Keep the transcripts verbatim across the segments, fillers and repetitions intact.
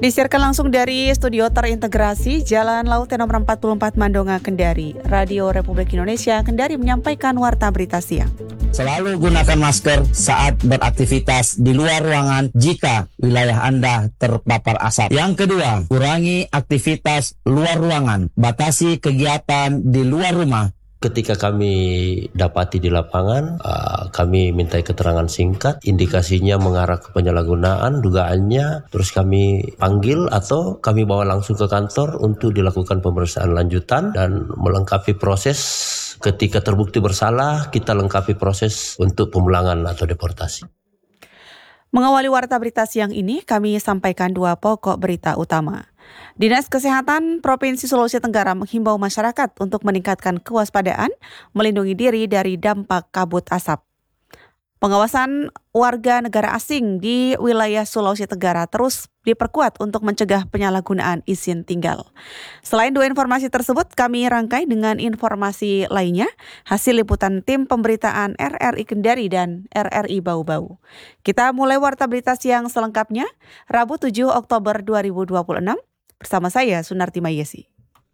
Disiarkan langsung dari studio terintegrasi Jalan Laut nomor empat puluh empat Mandonga, Kendari. Radio Republik Indonesia Kendari menyampaikan warta berita siang. Selalu gunakan masker saat beraktivitas di luar ruangan jika wilayah Anda terpapar asap. Yang kedua, kurangi aktivitas luar ruangan, batasi kegiatan di luar rumah. Ketika kami dapati di lapangan, uh, kami minta keterangan singkat, indikasinya mengarah ke penyalahgunaan, dugaannya, terus kami panggil atau kami bawa langsung ke kantor untuk dilakukan pemeriksaan lanjutan dan melengkapi proses. Ketika terbukti bersalah, kita lengkapi proses untuk pemulangan atau deportasi. Mengawali warta berita siang ini, kami sampaikan dua pokok berita utama. Dinas Kesehatan Provinsi Sulawesi Tenggara menghimbau masyarakat untuk meningkatkan kewaspadaan, melindungi diri dari dampak kabut asap. Pengawasan warga negara asing di wilayah Sulawesi Tenggara terus diperkuat untuk mencegah penyalahgunaan izin tinggal. Selain dua informasi tersebut, kami rangkai dengan informasi lainnya, hasil liputan tim pemberitaan R R I Kendari dan R R I Bau-Bau. Kita mulai warta berita siang selengkapnya, Rabu tujuh Oktober dua ribu dua puluh enam, bersama saya Sunarti Mayesi.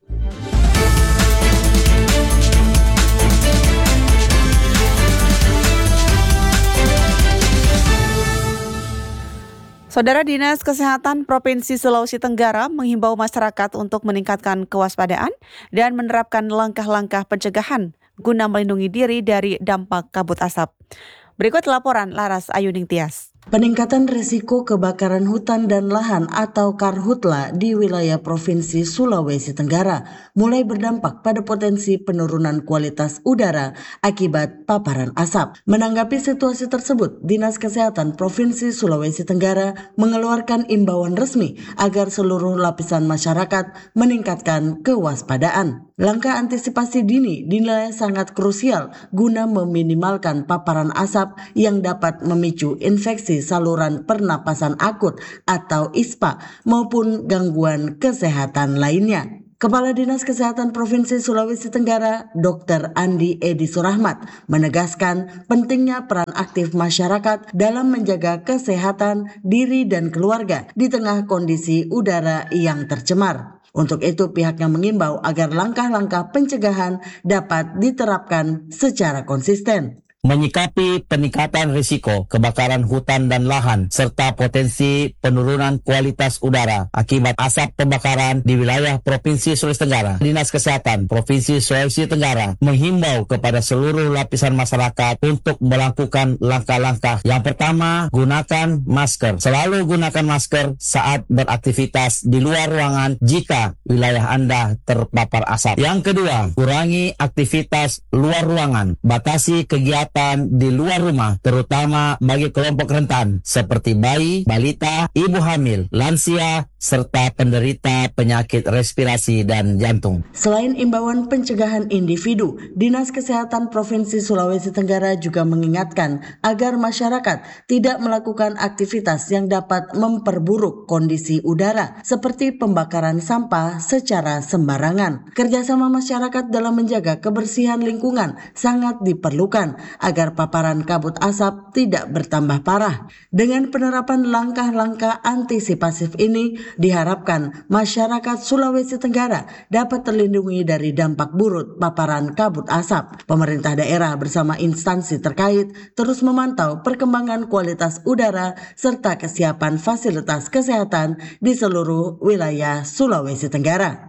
Saudara, Dinas Kesehatan Provinsi Sulawesi Tenggara menghimbau masyarakat untuk meningkatkan kewaspadaan dan menerapkan langkah-langkah pencegahan guna melindungi diri dari dampak kabut asap. Berikut laporan Laras Ayuning Tias. Peningkatan risiko kebakaran hutan dan lahan atau Karhutla di wilayah Provinsi Sulawesi Tenggara mulai berdampak pada potensi penurunan kualitas udara akibat paparan asap. Menanggapi situasi tersebut, Dinas Kesehatan Provinsi Sulawesi Tenggara mengeluarkan imbauan resmi agar seluruh lapisan masyarakat meningkatkan kewaspadaan. Langkah antisipasi dini dinilai sangat krusial guna meminimalkan paparan asap yang dapat memicu infeksi saluran pernapasan akut atau I S P A maupun gangguan kesehatan lainnya. Kepala Dinas Kesehatan Provinsi Sulawesi Tenggara, Dokter Andi Edi Surahmat, menegaskan pentingnya peran aktif masyarakat dalam menjaga kesehatan diri dan keluarga di tengah kondisi udara yang tercemar. Untuk itu pihaknya mengimbau agar langkah-langkah pencegahan dapat diterapkan secara konsisten. Menyikapi peningkatan risiko kebakaran hutan dan lahan serta potensi penurunan kualitas udara akibat asap pembakaran di wilayah Provinsi Sulawesi Tenggara, Dinas Kesehatan Provinsi Sulawesi Tenggara menghimbau kepada seluruh lapisan masyarakat untuk melakukan langkah-langkah. Yang pertama, gunakan masker. Selalu gunakan masker saat beraktivitas di luar ruangan jika wilayah Anda terpapar asap. Yang kedua, kurangi aktivitas luar ruangan, batasi kegiatan di luar rumah, terutama bagi kelompok rentan seperti bayi, balita, ibu hamil, lansia, serta penderita penyakit respirasi dan jantung. Selain imbauan pencegahan individu, Dinas Kesehatan Provinsi Sulawesi Tenggara juga mengingatkan agar masyarakat tidak melakukan aktivitas yang dapat memperburuk kondisi udara seperti pembakaran sampah secara sembarangan. Kerjasama masyarakat dalam menjaga kebersihan lingkungan sangat diperlukan agar paparan kabut asap tidak bertambah parah. Dengan penerapan langkah-langkah antisipasif ini, diharapkan masyarakat Sulawesi Tenggara dapat terlindungi dari dampak buruk paparan kabut asap. Pemerintah daerah bersama instansi terkait terus memantau perkembangan kualitas udara serta kesiapan fasilitas kesehatan di seluruh wilayah Sulawesi Tenggara.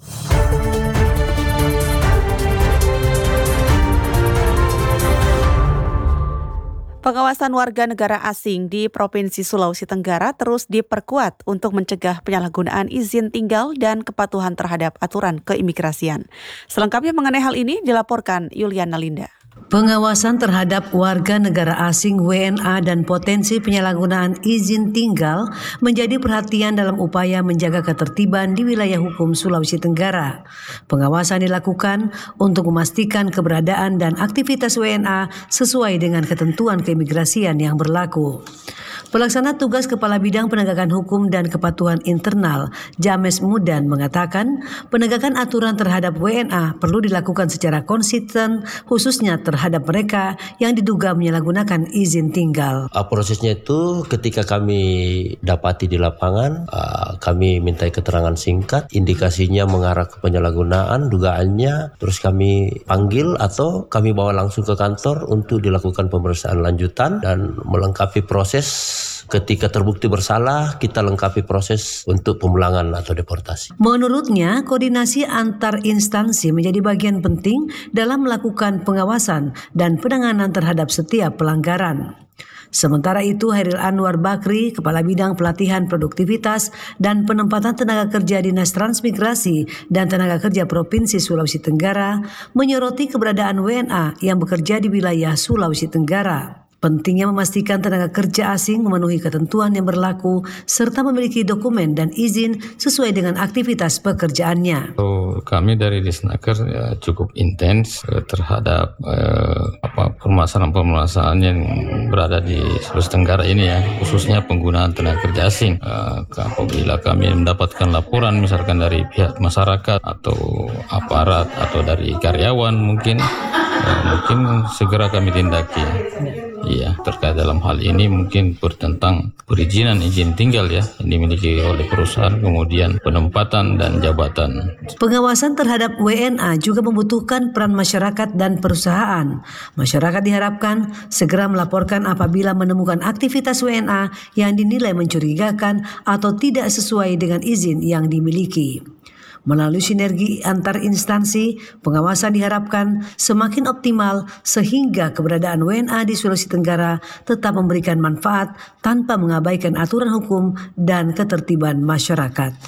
Pengawasan warga negara asing di Provinsi Sulawesi Tenggara terus diperkuat untuk mencegah penyalahgunaan izin tinggal dan kepatuhan terhadap aturan keimigrasian. Selengkapnya mengenai hal ini dilaporkan Yuliana Linda. Pengawasan terhadap warga negara asing W N A dan potensi penyalahgunaan izin tinggal menjadi perhatian dalam upaya menjaga ketertiban di wilayah hukum Sulawesi Tenggara. Pengawasan dilakukan untuk memastikan keberadaan dan aktivitas W N A sesuai dengan ketentuan keimigrasian yang berlaku. Pelaksana tugas Kepala Bidang Penegakan Hukum dan Kepatuhan Internal, James Mudan, mengatakan penegakan aturan terhadap W N A perlu dilakukan secara konsisten, khususnya terhadap mereka yang diduga menyalahgunakan izin tinggal. Uh, prosesnya itu ketika kami dapati di lapangan, uh, kami mintai keterangan singkat, indikasinya mengarah ke penyalahgunaan, dugaannya, terus kami panggil atau kami bawa langsung ke kantor untuk dilakukan pemeriksaan lanjutan dan melengkapi proses. Ketika terbukti bersalah, kita lengkapi proses untuk pemulangan atau deportasi. Menurutnya, koordinasi antar instansi menjadi bagian penting dalam melakukan pengawasan dan penanganan terhadap setiap pelanggaran. Sementara itu, Hairil Anwar Bakri, Kepala Bidang Pelatihan Produktivitas dan Penempatan Tenaga Kerja Dinas Transmigrasi dan Tenaga Kerja Provinsi Sulawesi Tenggara, menyoroti keberadaan W N A yang bekerja di wilayah Sulawesi Tenggara. Pentingnya memastikan tenaga kerja asing memenuhi ketentuan yang berlaku serta memiliki dokumen dan izin sesuai dengan aktivitas pekerjaannya. So, kami dari Disnaker ya, cukup intens eh, terhadap eh, apa permasalahan-permasalahan yang berada di Sulawesi Tenggara ini ya, khususnya penggunaan tenaga kerja asing. Eh, apabila kami mendapatkan laporan misalkan dari pihak masyarakat atau aparat atau dari karyawan mungkin eh, mungkin segera kami tindaki. Iya, terkait dalam hal ini mungkin bertentang perizinan izin tinggal ya yang dimiliki oleh perusahaan, kemudian penempatan dan jabatan. Pengawasan terhadap W N A juga membutuhkan peran masyarakat dan perusahaan. Masyarakat diharapkan segera melaporkan apabila menemukan aktivitas W N A yang dinilai mencurigakan atau tidak sesuai dengan izin yang dimiliki. Melalui sinergi antar instansi, pengawasan diharapkan semakin optimal sehingga keberadaan W N A di Sulawesi Tenggara tetap memberikan manfaat tanpa mengabaikan aturan hukum dan ketertiban masyarakat.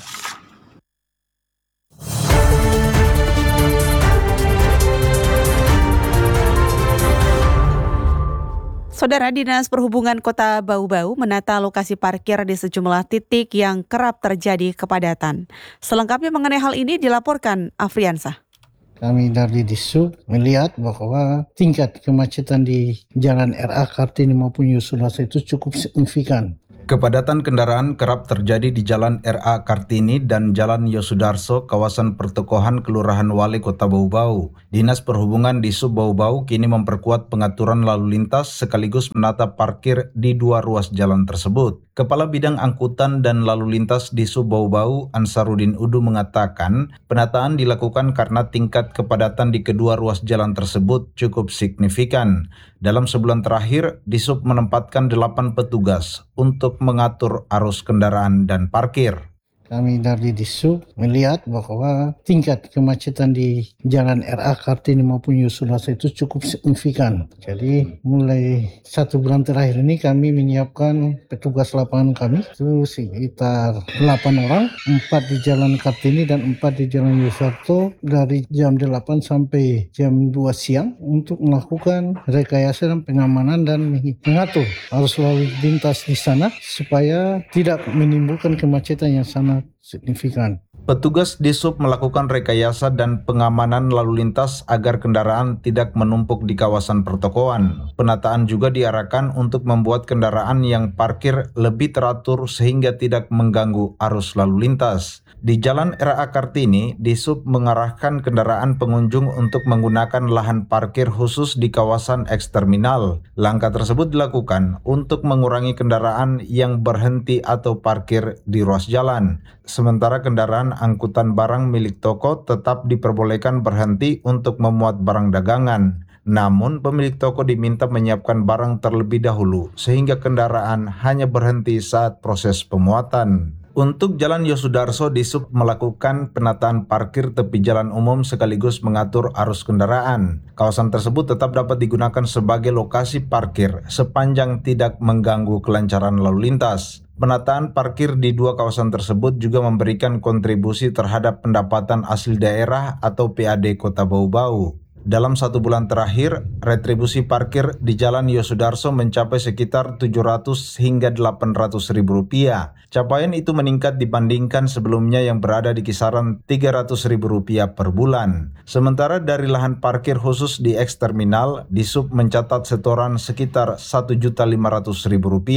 Saudara, Dinas Perhubungan Kota Bau-Bau menata lokasi parkir di sejumlah titik yang kerap terjadi kepadatan. Selengkapnya mengenai hal ini dilaporkan Afriansah. Kami dari Dishub melihat bahwa tingkat kemacetan di Jalan R A Kartini maupun Yosudarso itu cukup signifikan. Kepadatan kendaraan kerap terjadi di Jalan R A Kartini dan Jalan Yosudarso, kawasan pertokohan Kelurahan Wale Kota Bau-Bau. Dinas Perhubungan di Sub Bau-Bau kini memperkuat pengaturan lalu lintas sekaligus menata parkir di dua ruas jalan tersebut. Kepala Bidang Angkutan dan Lalu Lintas di Sub Bau-Bau, Ansarudin Udu, mengatakan penataan dilakukan karena tingkat kepadatan di kedua ruas jalan tersebut cukup signifikan. Dalam sebulan terakhir, Disub menempatkan delapan petugas untuk mengatur arus kendaraan dan parkir. Kami dari Dishub melihat bahwa tingkat kemacetan di Jalan R A Kartini maupun Yosudarso itu cukup signifikan. Jadi mulai satu bulan terakhir ini kami menyiapkan petugas lapangan kami itu sekitar delapan orang, empat di Jalan Kartini dan empat di Jalan Yosudarso dari jam delapan sampai jam dua siang untuk melakukan rekayasa dan pengamanan dan mengatur arus lalu lintas di sana supaya tidak menimbulkan kemacetan yang sangat signifikan. Petugas Disub melakukan rekayasa dan pengamanan lalu lintas agar kendaraan tidak menumpuk di kawasan pertokoan. Penataan juga diarahkan untuk membuat kendaraan yang parkir lebih teratur sehingga tidak mengganggu arus lalu lintas. Di Jalan R A Kartini, Disub mengarahkan kendaraan pengunjung untuk menggunakan lahan parkir khusus di kawasan eks-terminal. Langkah tersebut dilakukan untuk mengurangi kendaraan yang berhenti atau parkir di ruas jalan. Sementara kendaraan angkutan barang milik toko tetap diperbolehkan berhenti untuk memuat barang dagangan. Namun pemilik toko diminta menyiapkan barang terlebih dahulu sehingga kendaraan hanya berhenti saat proses pemuatan. Untuk Jalan Yosudarso, Disub melakukan penataan parkir tepi jalan umum sekaligus mengatur arus kendaraan. Kawasan tersebut tetap dapat digunakan sebagai lokasi parkir sepanjang tidak mengganggu kelancaran lalu lintas. Penataan parkir di dua kawasan tersebut juga memberikan kontribusi terhadap pendapatan asli daerah atau P A D Kota Bau-Bau. Dalam satu bulan terakhir, retribusi parkir di Jalan Yosudarso mencapai sekitar tujuh ratus hingga delapan ratus ribu rupiah. Capaian itu meningkat dibandingkan sebelumnya yang berada di kisaran tiga ratus ribu rupiah per bulan. Sementara dari lahan parkir khusus di eks-terminal, Disub mencatat setoran sekitar satu juta lima ratus ribu rupiah.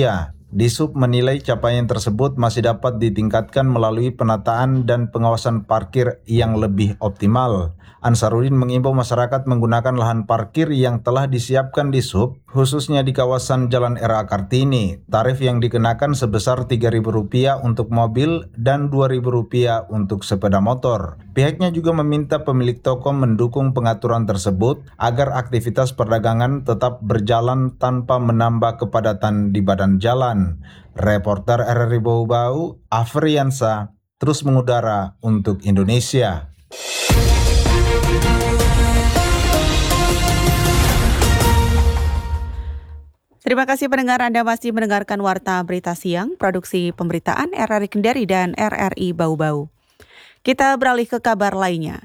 Disub menilai capaian tersebut masih dapat ditingkatkan melalui penataan dan pengawasan parkir yang lebih optimal. Ansarudin mengimbau masyarakat menggunakan lahan parkir yang telah disiapkan Disub, khususnya di kawasan Jalan R A Kartini. Tarif yang dikenakan sebesar tiga ribu rupiah untuk mobil dan dua ribu rupiah untuk sepeda motor. Pihaknya juga meminta pemilik toko mendukung pengaturan tersebut agar aktivitas perdagangan tetap berjalan tanpa menambah kepadatan di badan jalan. Reporter R R I Bau-Bau, Afriansa, terus mengudara untuk Indonesia. Terima kasih pendengar, Anda masih mendengarkan Warta Berita Siang, produksi pemberitaan R R I Kendari dan R R I Bau-Bau. Kita beralih ke kabar lainnya.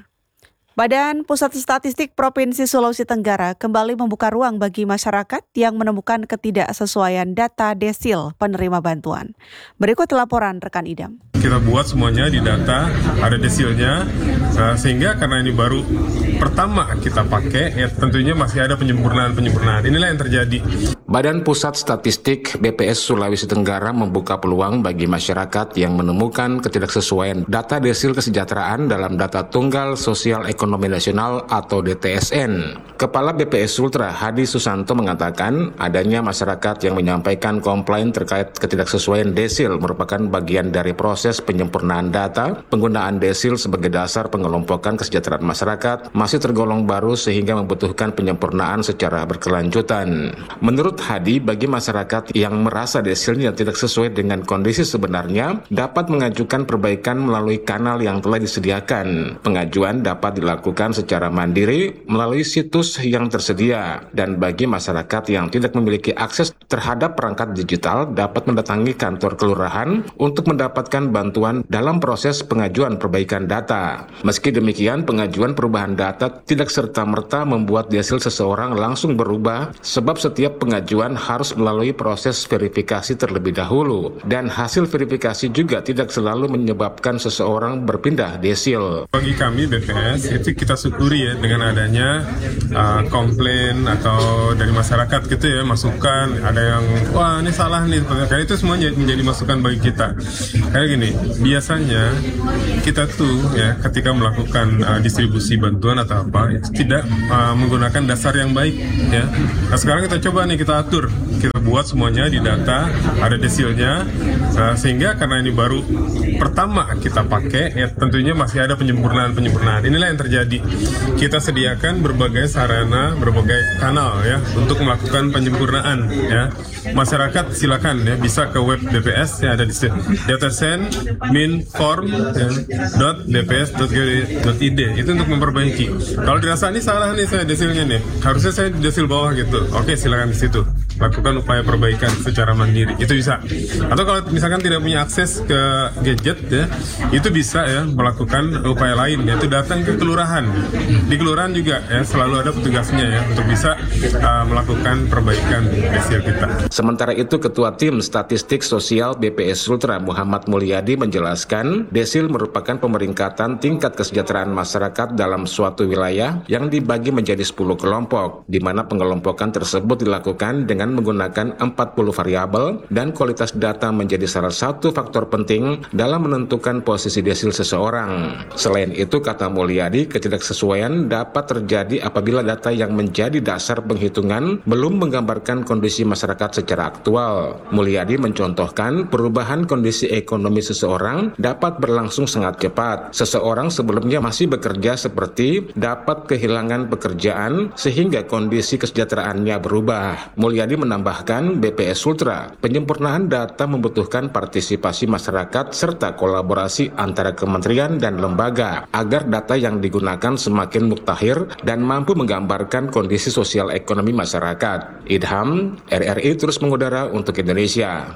Badan Pusat Statistik Provinsi Sulawesi Tenggara kembali membuka ruang bagi masyarakat yang menemukan ketidaksesuaian data desil penerima bantuan. Berikut laporan rekan Idam. Kita buat semuanya di data, ada desilnya, sehingga karena ini baru pertama kita pakai, ya tentunya masih ada penyempurnaan-penyempurnaan. Inilah yang terjadi. Badan Pusat Statistik B P S Sulawesi Tenggara membuka peluang bagi masyarakat yang menemukan ketidaksesuaian data desil kesejahteraan dalam data Tunggal Sosial Ekonomi Nasional atau D T S N. Kepala B P S Sultra Hadi Susanto mengatakan adanya masyarakat yang menyampaikan komplain terkait ketidaksesuaian desil merupakan bagian dari proses penyempurnaan data. Penggunaan desil sebagai dasar pengelompokan kesejahteraan masyarakat masih tergolong baru sehingga membutuhkan penyempurnaan secara berkelanjutan. Menurut Hadi, bagi masyarakat yang merasa desilnya tidak sesuai dengan kondisi sebenarnya, dapat mengajukan perbaikan melalui kanal yang telah disediakan. Pengajuan dapat dilakukan secara mandiri melalui situs yang tersedia, dan bagi masyarakat yang tidak memiliki akses terhadap perangkat digital dapat mendatangi kantor kelurahan untuk mendapatkan bantuan dalam proses pengajuan perbaikan data. Meski demikian, pengajuan perubahan data tidak serta-merta membuat desil seseorang langsung berubah, sebab setiap pengajuan harus melalui proses verifikasi terlebih dahulu, dan hasil verifikasi juga tidak selalu menyebabkan seseorang berpindah desil. Bagi kami B P S itu kita syukuri ya dengan adanya uh, komplain atau dari masyarakat gitu ya, masukan, ada yang wah ini salah nih, karena itu semuanya menjadi masukan bagi kita. Kayak gini, biasanya kita tuh ya ketika melakukan uh, distribusi bantuan atau apa itu tidak uh, menggunakan dasar yang baik ya. Nah sekarang kita coba nih, kita atur, kita buat semuanya di data, ada desilnya, uh, sehingga karena ini baru pertama kita pakai, ya tentunya masih ada penyempurnaan-penyempurnaan. Inilah yang terjadi. Kita sediakan berbagai sarana, berbagai kanal ya untuk melakukan penyempurnaan ya. Masyarakat silakan ya bisa ke web B P S ya, ada di datasen min form ya, dot b p s dot go dot i d itu untuk memperbaiki. Kalau dirasa ini salah nih saya desilnya nih, harusnya saya di desil bawah gitu. Oke, silakan di situ lakukan upaya perbaikan secara mandiri, itu bisa. Atau kalau misalkan tidak punya akses ke gadget ya, itu bisa ya melakukan upaya lain, yaitu datang ke kelurahan. Di kelurahan juga ya selalu ada petugasnya ya untuk bisa uh, melakukan perbaikan desil kita. Sementara itu, Ketua Tim Statistik Sosial B P S Sultra Muhammad Mulyadi menjelaskan, desil merupakan pemeringkatan tingkat kesejahteraan masyarakat dalam suatu wilayah yang dibagi menjadi sepuluh kelompok, di mana pengelompokan tersebut dilakukan dengan menggunakan empat puluh variabel, dan kualitas data menjadi salah satu faktor penting dalam menentukan posisi desil seseorang. Selain itu, kata Mulyadi, ketidaksesuaian dapat terjadi apabila data yang menjadi dasar penghitungan belum menggambarkan kondisi masyarakat secara aktual. Mulyadi mencontohkan perubahan kondisi ekonomi seseorang dapat berlangsung sangat cepat. Seseorang sebelumnya masih bekerja seperti dapat kehilangan pekerjaan sehingga kondisi kesejahteraannya berubah. Mulyadi menambahkan, B P S Sultra, penyempurnaan data membutuhkan partisipasi masyarakat serta kolaborasi antara kementerian dan lembaga agar data yang digunakan semakin mutakhir dan mampu menggambarkan kondisi sosial ekonomi masyarakat. Idham, R R I terus mengudara untuk Indonesia.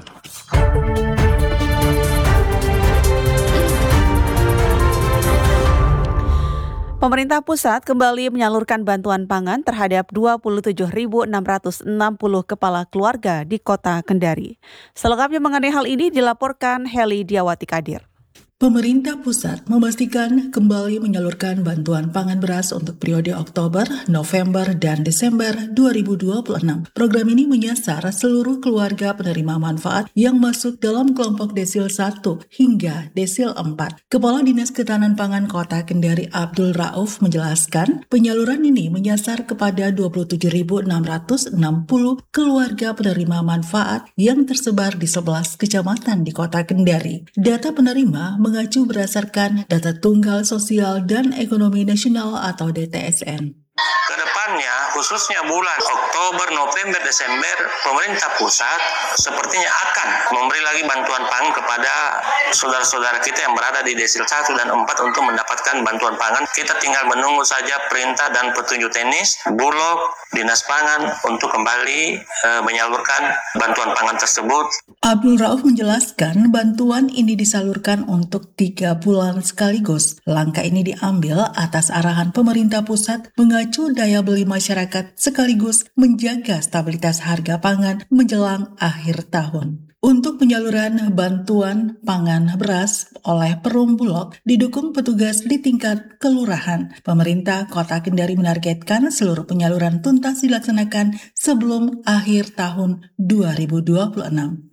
Pemerintah pusat kembali menyalurkan bantuan pangan terhadap dua puluh tujuh ribu enam ratus enam puluh kepala keluarga di Kota Kendari. Selengkapnya mengenai hal ini dilaporkan Heli Diawati Kadir. Pemerintah pusat memastikan kembali menyalurkan bantuan pangan beras untuk periode Oktober, November, dan Desember dua ribu dua puluh enam. Program ini menyasar seluruh keluarga penerima manfaat yang masuk dalam kelompok desil satu hingga desil empat. Kepala Dinas Ketahanan Pangan Kota Kendari Abdul Rauf menjelaskan penyaluran ini menyasar kepada dua puluh tujuh ribu enam ratus enam puluh keluarga penerima manfaat yang tersebar di sebelas kecamatan di Kota Kendari. Data penerima mengacu berdasarkan data Tunggal Sosial dan Ekonomi Nasional atau D T S N. Kedepannya, khususnya bulan Oktober, November, Desember, pemerintah pusat sepertinya akan memberi lagi bantuan pangan kepada saudara-saudara kita yang berada di desil satu dan empat untuk mendapatkan bantuan pangan. Kita tinggal menunggu saja perintah dan petunjuk teknis Bulog, Dinas Pangan untuk kembali e, menyalurkan bantuan pangan tersebut. Abdul Rauf menjelaskan bantuan ini disalurkan untuk tiga bulan sekaligus. Langkah ini diambil atas arahan pemerintah pusat mengacu daya beli masyarakat sekaligus menjaga stabilitas harga pangan menjelang akhir tahun. Untuk penyaluran bantuan pangan beras oleh Perum Bulog didukung petugas di tingkat kelurahan. Pemerintah Kota Kendari menargetkan seluruh penyaluran tuntas dilaksanakan sebelum akhir tahun dua ribu dua puluh enam.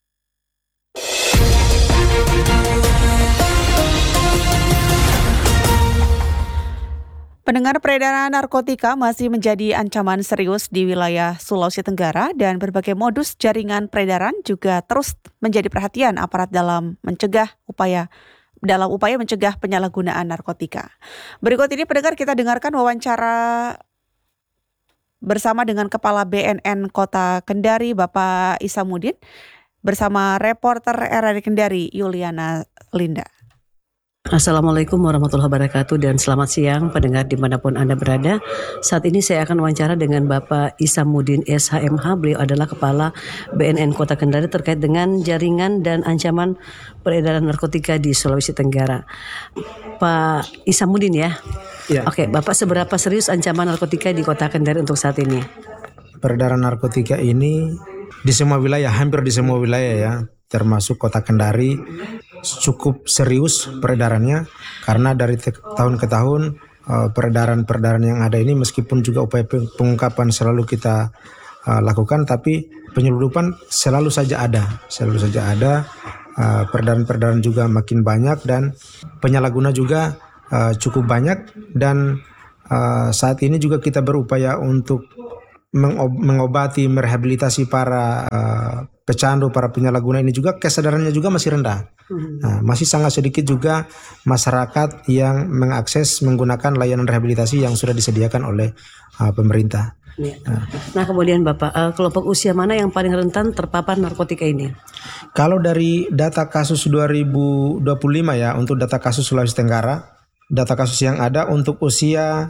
Pendengar, peredaran narkotika masih menjadi ancaman serius di wilayah Sulawesi Tenggara dan berbagai modus jaringan peredaran juga terus menjadi perhatian aparat dalam mencegah upaya dalam upaya mencegah penyalahgunaan narkotika. Berikut ini pendengar kita dengarkan wawancara bersama dengan Kepala B N N Kota Kendari Bapak Isamuddin bersama reporter R R I Kendari Yuliana Linda. Assalamualaikum warahmatullahi wabarakatuh dan selamat siang pendengar dimanapun Anda berada. Saat ini saya akan wawancara dengan Bapak Isamuddin S H M H. Beliau adalah Kepala B N N Kota Kendari terkait dengan jaringan dan ancaman peredaran narkotika di Sulawesi Tenggara. Pak Isamuddin ya? Ya. Oke, Bapak, seberapa serius ancaman narkotika di Kota Kendari untuk saat ini? Peredaran narkotika ini di semua wilayah, hampir di semua wilayah ya, termasuk Kota Kendari, cukup serius peredarannya karena dari te- tahun ke tahun uh, peredaran-peredaran yang ada ini meskipun juga upaya pengungkapan selalu kita uh, lakukan, tapi penyeludupan selalu saja ada, selalu saja ada. Uh, peredaran-peredaran juga makin banyak dan penyalahguna juga uh, cukup banyak dan uh, saat ini juga kita berupaya untuk mengob- mengobati, merehabilitasi para uh, pecandu, para penyalahguna ini juga kesadarannya juga masih rendah. Nah, masih sangat sedikit juga masyarakat yang mengakses menggunakan layanan rehabilitasi yang sudah disediakan oleh uh, pemerintah. Ya. Nah. nah kemudian Bapak, uh, kelompok usia mana yang paling rentan terpapar narkotika ini? Kalau dari data kasus dua ribu dua puluh lima ya, untuk data kasus Sulawesi Tenggara, data kasus yang ada untuk usia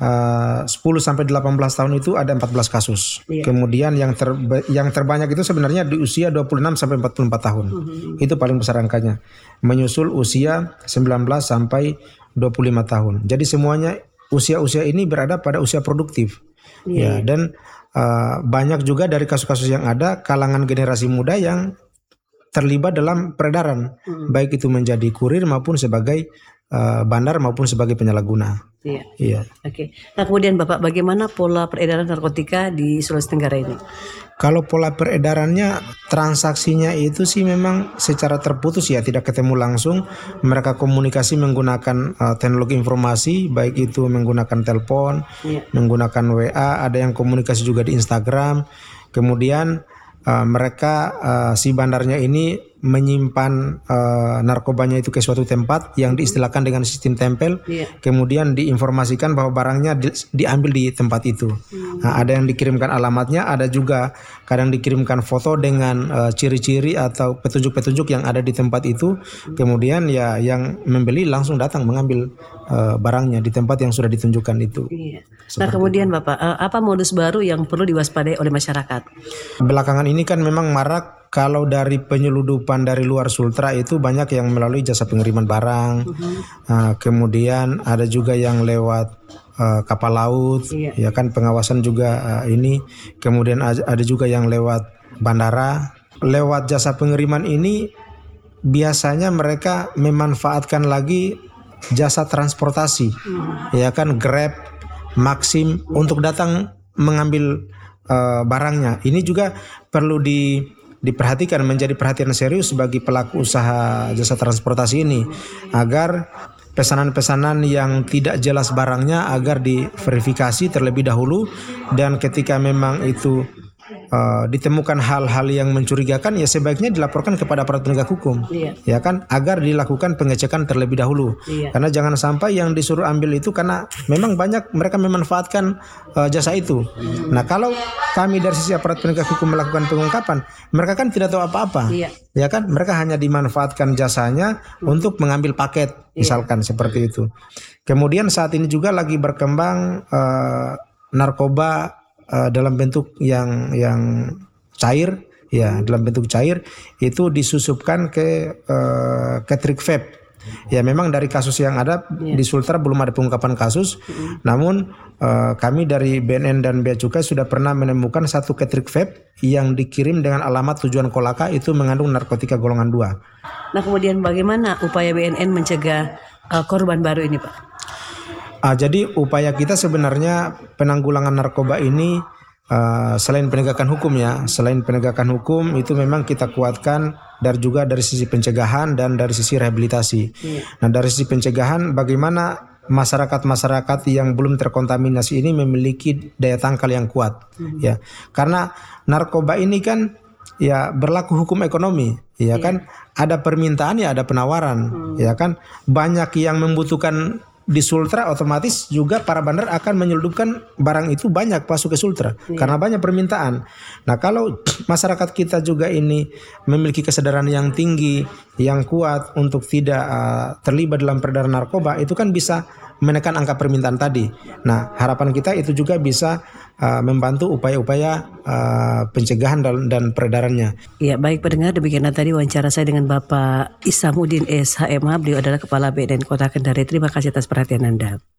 Uh, sepuluh sampai delapan belas tahun itu ada empat belas kasus. Iya. Kemudian yang ter, yang terbanyak itu sebenarnya di usia dua puluh enam sampai empat puluh empat tahun. Uh-huh. Itu paling besar angkanya. Menyusul usia sembilan belas sampai dua puluh lima tahun. Jadi semuanya usia-usia ini berada pada usia produktif. Iya. Ya, dan uh, banyak juga dari kasus-kasus yang ada kalangan generasi muda yang terlibat dalam peredaran, uh-huh. baik itu menjadi kurir maupun sebagai uh, bandar maupun sebagai penyalahguna. Iya. Iya. Oke. Nah kemudian Bapak, bagaimana pola peredaran narkotika di Sulawesi Tenggara ini? Kalau pola peredarannya, transaksinya itu sih memang secara terputus ya, tidak ketemu langsung. Mereka komunikasi menggunakan uh, teknologi informasi, baik itu menggunakan telepon, iya. menggunakan W A, ada yang komunikasi juga di Instagram. Kemudian uh, mereka uh, si bandarnya ini menyimpan uh, narkobanya itu ke suatu tempat yang diistilahkan dengan sistem tempel, yeah. kemudian diinformasikan bahwa barangnya di, diambil di tempat itu. Hmm. Nah, ada yang dikirimkan alamatnya, ada juga kadang dikirimkan foto dengan uh, ciri-ciri atau petunjuk-petunjuk yang ada di tempat itu. Hmm. Kemudian ya yang membeli langsung datang mengambil uh, barangnya di tempat yang sudah ditunjukkan itu. Yeah. Nah kemudian itu. Bapak, uh, apa modus baru yang perlu diwaspadai oleh masyarakat? Belakangan ini kan memang marak. Kalau dari penyeludupan dari luar Sultra itu banyak yang melalui jasa pengiriman barang, uh-huh. uh, kemudian ada juga yang lewat uh, kapal laut, iya. ya kan pengawasan juga uh, ini, kemudian ada juga yang lewat bandara. Lewat jasa pengiriman ini biasanya mereka memanfaatkan lagi jasa transportasi, hmm. ya kan, Grab, Maxim, untuk datang mengambil uh, barangnya. Ini juga perlu di diperhatikan, menjadi perhatian serius bagi pelaku usaha jasa transportasi ini, agar pesanan-pesanan yang tidak jelas barangnya agar diverifikasi terlebih dahulu, dan ketika memang itu Uh, ditemukan hal-hal yang mencurigakan, ya sebaiknya dilaporkan kepada aparat penegak hukum, iya. ya kan, agar dilakukan pengecekan terlebih dahulu, iya. karena jangan sampai yang disuruh ambil itu karena memang banyak mereka memanfaatkan uh, jasa itu. Hmm. Nah, kalau kami dari sisi aparat penegak hukum melakukan pengungkapan, mereka kan tidak tahu apa-apa, iya. ya kan, mereka hanya dimanfaatkan jasanya hmm. untuk mengambil paket, misalkan iya. seperti itu. Kemudian saat ini juga lagi berkembang uh, narkoba Uh, dalam bentuk yang yang cair, ya dalam bentuk cair itu disusupkan ke uh, ke trik vape. Ya memang dari kasus yang ada yeah. di Sultra belum ada pengungkapan kasus, mm-hmm. namun uh, kami dari B N N dan Bea Cukai sudah pernah menemukan satu ketrik vape yang dikirim dengan alamat tujuan Kolaka itu mengandung narkotika golongan dua. Nah, kemudian bagaimana upaya B N N mencegah uh, korban baru ini, Pak? Ah, jadi upaya kita sebenarnya penanggulangan narkoba ini uh, selain penegakan hukum ya, selain penegakan hukum itu memang kita kuatkan dari juga dari sisi pencegahan dan dari sisi rehabilitasi. Iya. Nah, dari sisi pencegahan bagaimana masyarakat-masyarakat yang belum terkontaminasi ini memiliki daya tangkal yang kuat, hmm. ya. Karena narkoba ini kan ya berlaku hukum ekonomi, ya iya. kan, ada permintaan ya ada penawaran, hmm. ya kan, banyak yang membutuhkan di Sultra, otomatis juga para bandar akan menyelundupkan barang itu banyak masuk ke Sultra iya. karena banyak permintaan. Nah, kalau masyarakat kita juga ini memiliki kesadaran yang tinggi, yang kuat untuk tidak uh, terlibat dalam peredaran narkoba, itu kan bisa menekan angka permintaan tadi. Nah, harapan kita itu juga bisa uh, membantu upaya-upaya uh, pencegahan dan, dan peredarannya. Ya, baik pendengar, demikianlah tadi wawancara saya dengan Bapak Isamuddin S H M H. Beliau adalah Kepala B N N Kota Kendari. Terima kasih atas perhatian Anda.